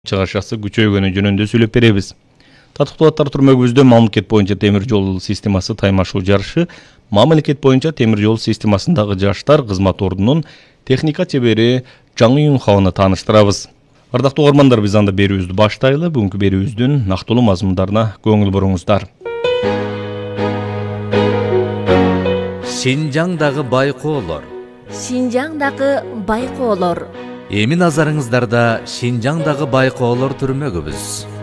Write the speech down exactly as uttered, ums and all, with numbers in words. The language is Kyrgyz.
чыгашасы күчөйгөнү жөнүндө сүйлөп беребиз. Татыктуулаттар түрмөгүбүздө мамлекет боюнча темир жол системасы таймашуу жарышы мамлекет боюнча темир жол системасындагы жаштар кызмат ордунун техника чебери Жаңы Юнхауны тааныштырабыз. Ардактуу угармандар, биз анда берүүбүздү баштайлы. Бүгүнкү берүүбүздүн нактылуу мазмундарына көңүл буруңуздар. Шинжаңдагы байкоолор. Шинжаңдагы байкоолор. Эми назарыңыздарда Шинжаңдагы байкоолор түрмөгүбүз.